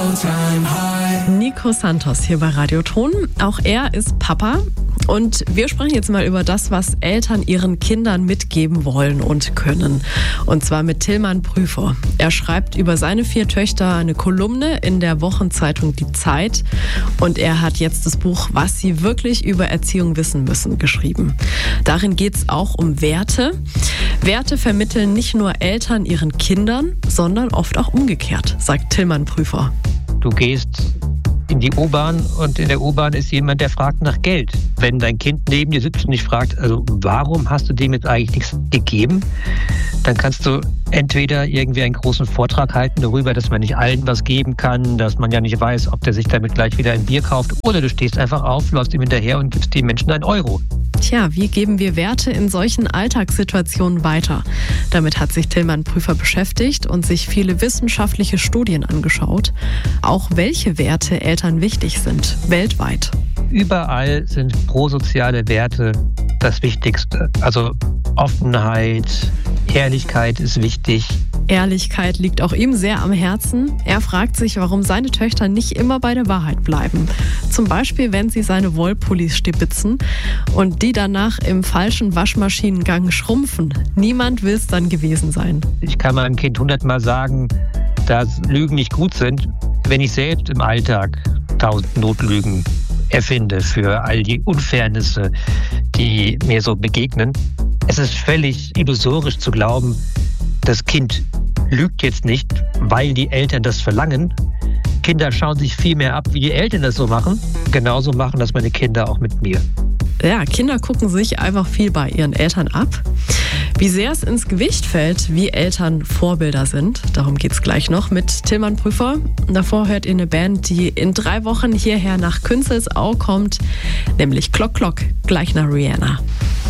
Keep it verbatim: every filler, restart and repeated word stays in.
Nico Santos hier bei Radio Ton. Auch er ist Papa. Und wir sprechen jetzt mal über das, was Eltern ihren Kindern mitgeben wollen und können. Und zwar mit Tilman Prüfer. Er schreibt über seine vier Töchter eine Kolumne in der Wochenzeitung Die Zeit. Und er hat jetzt das Buch Was sie wirklich über Erziehung wissen müssen geschrieben. Darin geht es auch um Werte. Werte vermitteln nicht nur Eltern ihren Kindern, sondern oft auch umgekehrt, sagt Tilman Prüfer. Du gehst in die U-Bahn und in der U-Bahn ist jemand, der fragt nach Geld. Wenn dein Kind neben dir sitzt und dich fragt, also warum hast du dem jetzt eigentlich nichts gegeben, dann kannst du entweder irgendwie einen großen Vortrag halten darüber, dass man nicht allen was geben kann, dass man ja nicht weiß, ob der sich damit gleich wieder ein Bier kauft, oder du stehst einfach auf, läufst ihm hinterher und gibst den Menschen einen Euro. Tja, wie geben wir Werte in solchen Alltagssituationen weiter? Damit hat sich Tilman Prüfer beschäftigt und sich viele wissenschaftliche Studien angeschaut. Auch welche Werte Eltern wichtig sind, weltweit. Überall sind prosoziale Werte das Wichtigste. Also Offenheit, Ehrlichkeit ist wichtig. Ehrlichkeit liegt auch ihm sehr am Herzen. Er fragt sich, warum seine Töchter nicht immer bei der Wahrheit bleiben. Zum Beispiel, wenn sie seine Wollpullis stibitzen und die danach im falschen Waschmaschinengang schrumpfen. Niemand will es dann gewesen sein. Ich kann meinem Kind hundertmal sagen, dass Lügen nicht gut sind. Wenn ich selbst im Alltag tausend Notlügen erfinde für all die Unfairnisse, die mir so begegnen, es ist völlig illusorisch zu glauben, das Kind lügt jetzt nicht, weil die Eltern das verlangen. Kinder schauen sich viel mehr ab, wie die Eltern das so machen. Genauso machen das meine Kinder auch mit mir. Ja, Kinder gucken sich einfach viel bei ihren Eltern ab. Wie sehr es ins Gewicht fällt, wie Eltern Vorbilder sind, darum geht's gleich noch mit Tilman Prüfer. Davor hört ihr eine Band, die in drei Wochen hierher nach Künzelsau kommt, nämlich Klock Klock, gleich nach Rihanna.